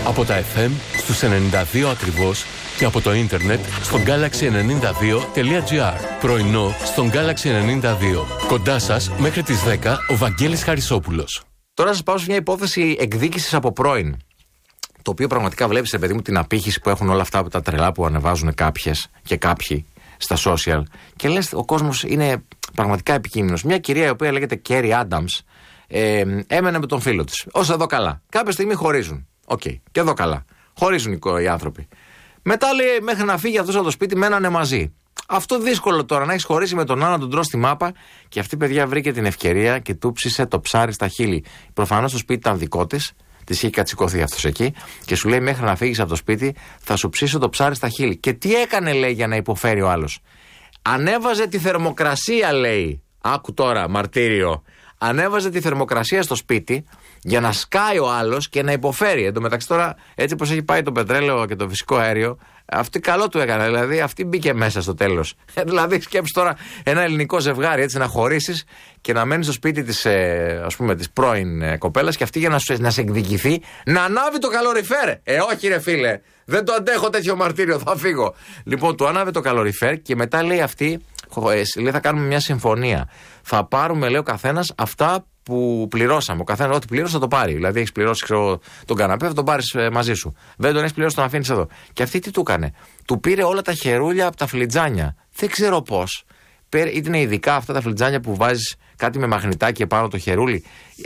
Από τα FM στους 92 ακριβώς και από το ίντερνετ στο galaxy92.gr. Πρωινό στον Galaxy 92. Κοντά σας μέχρι τις 10 ο Βαγγέλης Χαρισόπουλος. Τώρα σας πάω σε μια υπόθεση εκδίκησης από πρώην. Το οποίο πραγματικά βλέπεις, παιδί μου, την απήχηση που έχουν όλα αυτά από τα τρελά που ανεβάζουν κάποιες και κάποιοι στα social. Και λες, ο κόσμος είναι πραγματικά επικίνδυνος. Μια κυρία η οποία λέγεται Κέρι Άνταμς έμενε με τον φίλο της. Ως εδώ καλά. Κάποια στιγμή χωρίζουν. Οκ. Και εδώ καλά. Χωρίζουν οι άνθρωποι. Μετά λέει, μέχρι να φύγει αυτός από το σπίτι, μένανε μαζί. Αυτό δύσκολο τώρα, να έχεις χωρίσει με τον άλλο, να τον τρως στη μάπα. Και αυτή η παιδιά βρήκε την ευκαιρία και του ψήσε το ψάρι στα χείλη. Προφανώς το σπίτι ήταν δικό της. Της είχε κατσικωθεί αυτός εκεί. Και σου λέει, μέχρι να φύγεις από το σπίτι, θα σου ψήσω το ψάρι στα χείλη. Και τι έκανε, λέει, για να υποφέρει ο άλλος? Ανέβαζε τη θερμοκρασία, λέει. Άκου τώρα, μαρτύριο. Ανέβαζε τη θερμοκρασία στο σπίτι για να σκάει ο άλλος και να υποφέρει. Εν τω μεταξύ τώρα, έτσι πως έχει πάει το πετρέλαιο και το φυσικό αέριο, αυτή καλό του έκανε. Δηλαδή, αυτή μπήκε μέσα στο τέλος. Δηλαδή, σκέψου τώρα ένα ελληνικό ζευγάρι, έτσι, να χωρίσεις και να μένει στο σπίτι της, ας πούμε, της πρώην κοπέλας, και αυτή για να σε εκδικηθεί να ανάβει το καλοριφέρ. Όχι, ρε φίλε, δεν το αντέχω τέτοιο μαρτύριο, θα φύγω. Λοιπόν, του ανάβει το καλοριφέρ και μετά λέει αυτή, λέει, θα κάνουμε μια συμφωνία. Θα πάρουμε, λέει, ο καθένας αυτά που πληρώσαμε. Ο καθένας, ό,τι πλήρωσε, θα το πάρει. Δηλαδή, έχεις πληρώσει, ξέρω, τον καναπέ, θα τον πάρεις μαζί σου. Δεν τον έχεις πληρώσει, τον αφήνεις εδώ. Και αυτή τι του έκανε? Του πήρε όλα τα χερούλια από τα φλιτζάνια. Δεν ξέρω πώς. Ήταν ειδικά αυτά τα φλιτζάνια που βάζεις κάτι με μαγνητάκι επάνω το χερούλι.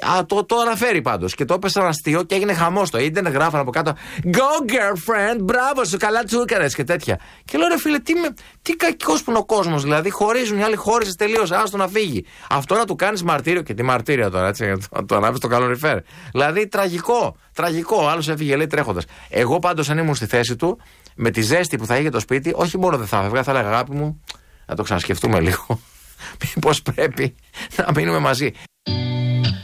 Το αναφέρει πάντως. Και το έπεσε ένα αστείο και έγινε χαμός το ίντερνετ. Γράφαν από κάτω, Go girlfriend, μπράβο σου, καλά του έκανες και τέτοια. Και λέω, ρε φίλε, τι κακός που είναι ο κόσμος. Δηλαδή, χωρίζουν οι άλλοι, χώρισες τελείως, άστο να φύγει. Αυτό να του κάνεις μαρτύριο, και τι μαρτύριο τώρα, έτσι, το ανάβεις το καλοριφέρ. Δηλαδή, τραγικό. Ο άλλος έφυγε, λέει, τρέχοντας. Εγώ πάντως, αν ήμουν στη θέση του, με τη ζέστη που θα είχε το σπίτι, όχι μόνο δεν θα έφευγα, θα έλεγα, αγάπη μου, να το ξανασκεφτούμε λίγο. Μήπως πρέπει να μείνουμε μαζί.